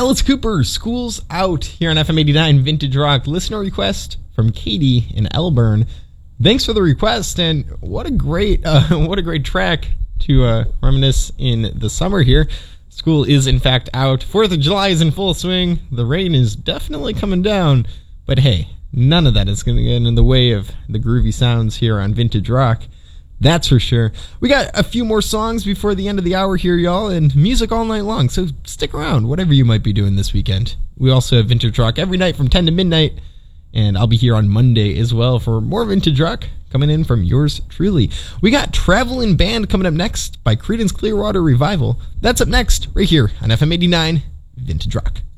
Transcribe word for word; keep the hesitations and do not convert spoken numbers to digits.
Alice Cooper, School's Out, here on F M eighty-nine Vintage Rock. Listener request from Katie in Elburn. Thanks for the request, and what a great, uh, what a great track to uh, reminisce in the summer here. School is in fact out. Fourth of July is in full swing. The rain is definitely coming down, but hey, none of that is going to get in the way of the groovy sounds here on Vintage Rock. That's for sure. We got a few more songs before the end of the hour here, y'all, and music all night long, so stick around, whatever you might be doing this weekend. We also have Vintage Rock every night from ten to midnight, and I'll be here on Monday as well for more Vintage Rock coming in from yours truly. We got Travelin' Band coming up next by Creedence Clearwater Revival. That's up next, right here on F M eighty-nine Vintage Rock.